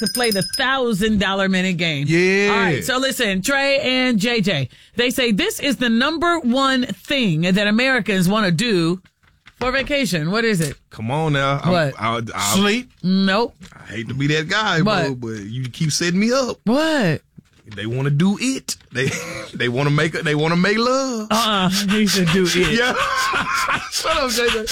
to play the $1,000 minute game. Yeah. All right. So listen, Trey and JJ, they say this is the number one thing that Americans want to do for vacation. What is it? Come on now. What? Sleep. Nope. I hate to be that guy, What? bro, but you keep setting me up. What? They want to do it. They want to make love. He should do it. Yeah. Shut up, JJ.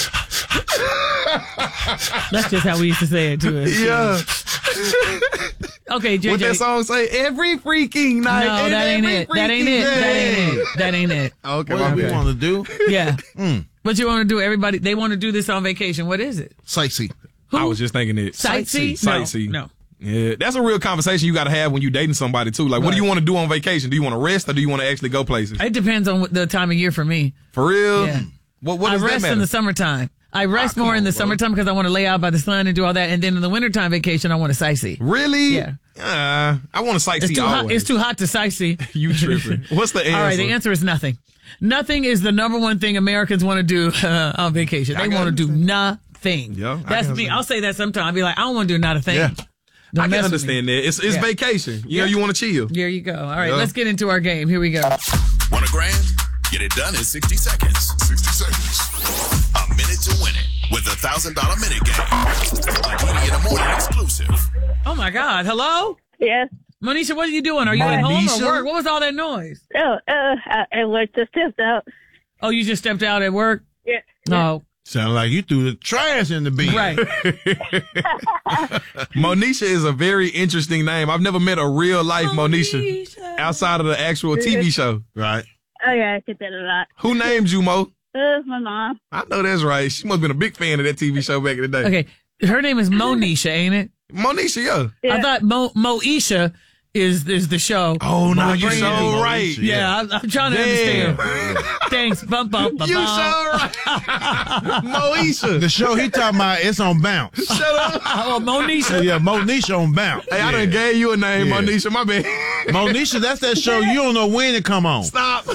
That's just how we used to say it to us. Yeah. Okay, JJ. What that song say? Every freaking night. No, that ain't it. That ain't it. That ain't it. That ain't it. Okay. What we want to do? Yeah. What you want to do? Everybody, they want to do this on vacation. What is it? Sightsee. I was just thinking it. Sightsee? Sightsee. No. Yeah, that's a real conversation you got to have when you dating somebody too. Like, what do you want to do on vacation? Do you want to rest or do you want to actually go places? It depends on the time of year for me. For real? Yeah. What I does that rest matter? in the summertime. I rest more in the summertime because I want to lay out by the sun and do all that. And then in the wintertime vacation, I want to sightsee. Really? Yeah. I want to sightsee It's too hot. always. It's too hot to sightsee. You tripping. What's the answer? All right, the answer is nothing. Nothing is the number one thing Americans want to do on vacation. They want to do nothing. Yeah, That's me. I'll say that sometime. I'll be like, I don't want to do not a thing. Yeah. Don't I mess can with me. understand that. It's Yeah. vacation. You know, you want to chill. There you go. All right, Yeah. let's get into our game. Here we go. Want $1,000? Get it done in 60 seconds. 60 seconds. A minute to win it with the $1,000 minute game. A Didi in the Morning exclusive. Oh my God. Hello? Yes. Monisha, what are you doing? Are you at home Monisha? or work? What was all that noise? Oh, I worked just stepped out. Oh, you just stepped out at work? Yeah. No. Sound like you threw the trash in the bin. Right. Monisha is a very interesting name. I've never met a real life Monisha outside of the actual TV show. Right. Oh, yeah, I get that a lot. Who named you, Mo? My mom. I know that's right. She must have been a big fan of that TV show back in the day. Okay. Her name is Monisha, ain't it? Monisha, yeah. Yeah. I thought Moesha is the show. Oh, no, you brain so is right. Monisha, Yeah, I'm trying to Damn. understand. Thanks. Bump, bump, bump. You so right. Moesha. The show he talking about, it's on bounce. Shut up. Oh, Monisha. Yeah, Monisha on bounce. Hey, I done gave you a name, Yeah. Monisha. My bad. Monisha, that's that show you don't know when it come on. Stop.